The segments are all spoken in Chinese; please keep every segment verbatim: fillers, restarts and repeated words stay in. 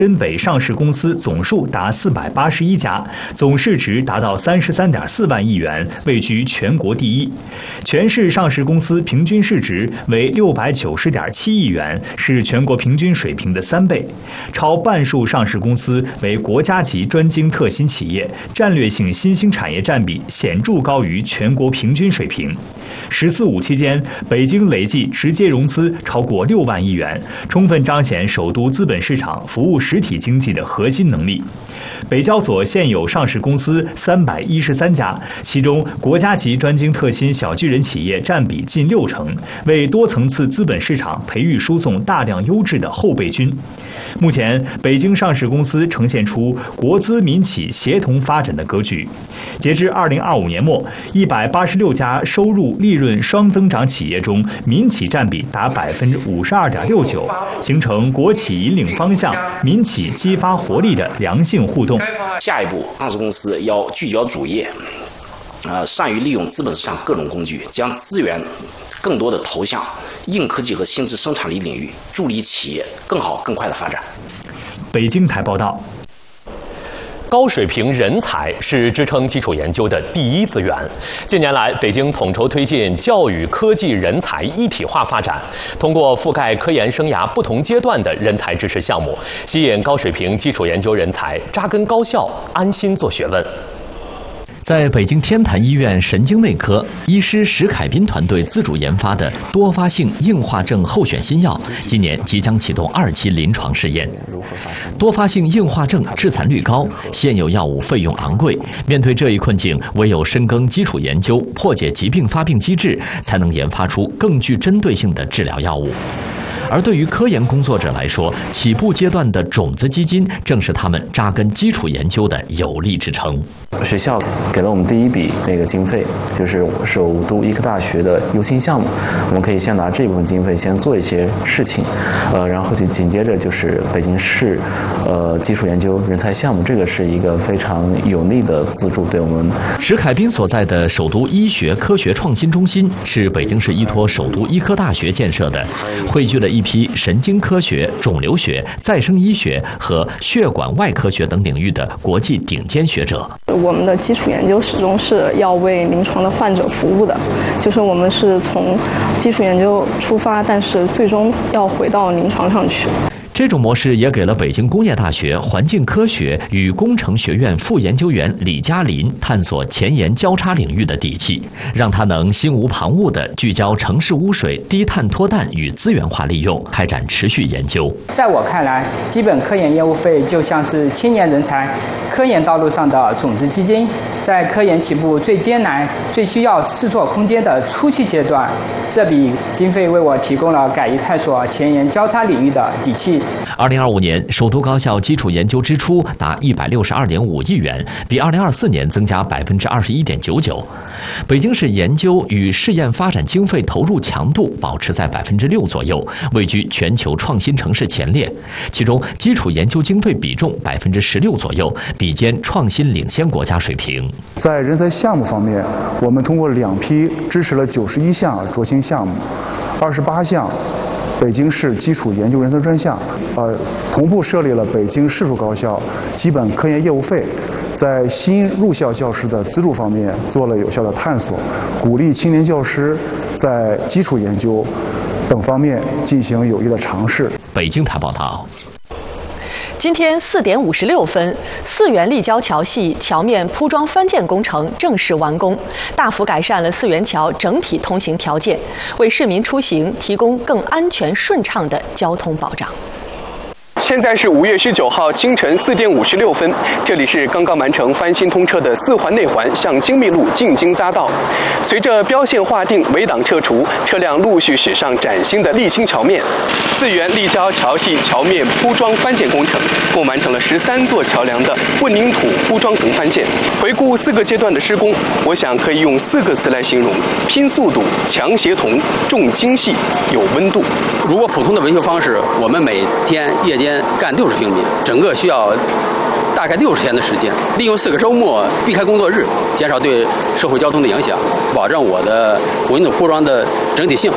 深北上市公司总数达四百八十一家，总市值达到三十三点四万亿元，位居全国第一。全市上市公司平均市值为六百九十点七亿元，是全国平均水平的三倍。超半数上市公司为国家级专精特新企业，战略性新兴产业占比显著高于全国平均水平。十四五期间，北京累计直接融资超过六万亿元，充分彰显首都资本市场服务实体经济的核心能力。北交所现有上市公司三百一十三家，其中国家级专精特新小巨人企业占比近六成，为多层次资本市场培育输送大量优质的后备军。目前，北京上市公司呈现出国资民企协同发展的格局。截至二零二五年末，一百八十六家收入利润双增长企业中，民企占比达百分之五十二点六九，形成国企引领方向、民企激发活力的良性互动。 下一步，上市公司要聚焦主业，呃，善于利用资本市场各种工具，将资源更多的投向硬科技和新质生产力领域，助力企业更好更快的发展。 北京台报道。 高水平人才是支撑基础研究的第一资源。近年来，北京统筹推进教育科技人才一体化发展，通过覆盖科研生涯不同阶段的人才支持项目，吸引高水平基础研究人才扎根高校，安心做学问。 在北京天坛医院神经内科，医师石凯斌团队自主研发的多发性硬化症候选新药，今年即将启动二期临床试验。多发性硬化症致残率高，现有药物费用昂贵，面对这一困境，唯有深耕基础研究，破解疾病发病机制，才能研发出更具针对性的治疗药物。而对于科研工作者来说，起步阶段的种子基金正是他们扎根基础研究的有力支撑。 学校给了我们第一笔那个经费，就是首都医科大学的优心项目，我们可以先拿这部分经费先做一些事情，呃，然后紧紧接着就是北京市呃基础研究人才项目，这个是一个非常有力的资助，对我们。 石凯斌所在的首都医学科学创新中心是北京市依托首都医科大学建设的，汇聚了一批神经科学、肿瘤学、再生医学和血管外科学等领域的国际顶尖学者。 我们的基础研究始终是要为临床的患者服务的，就是我们是从基础研究出发，但是最终要回到临床上去。 这种模式也给了北京工业大学环境科学与工程学院副研究员李嘉林探索前沿交叉领域的底气，让他能心无旁骛地聚焦城市污水低碳脱氮与资源化利用，开展持续研究。 在我看来，基本科研业务费就像是青年人才科研道路上的种子基金，在科研起步最艰难、最需要试错空间的初期阶段，这笔经费为我提供了敢于探索前沿交叉领域的底气。 二零二五年，首都高校基础研究支出达一百六十二点五亿元，比二零二四年增加百分之二十一点九九。北京市研究与试验发展经费投入强度保持在百分之六左右，位居全球创新城市前列。其中，基础研究经费比重百分之十六左右，比肩创新领先国家水平。 在人才项目方面，我们通过两批支持了九十一项着星项目，二十八项北京市基础研究人才专项，呃，同步设立了北京市属高校基本科研业务费，在新入校教师的资助方面做了有效的探索，鼓励青年教师在基础研究等方面进行有益的尝试。 北京台报道。 今天四点五十六分，泗源立交桥系桥面铺装翻建工程正式完工，大幅改善了泗源桥整体通行条件，为市民出行提供更安全顺畅的交通保障。 现在是五月十九号清晨四点五十六分，这里是刚刚完成翻新通车的四环内环向精密路进京匝道。随着标线划定、围挡撤除，车辆陆续驶上崭新的沥青桥面。泗源立交桥系桥面铺装翻建工程共完成了十三座桥梁的混凝土铺装层翻建。回顾四个阶段的施工，我想可以用四个词来形容：拼速度、强协同、重精细、有温度。 如果普通的维修方式，我们每天夜间干六十平米，整个需要大概六十天的时间，利用四个周末避开工作日，减少对社会交通的影响，保证我的混凝土铺装的整体性。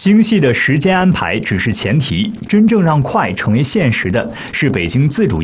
精细的时间安排只是前提，真正让快成为现实的是北京自主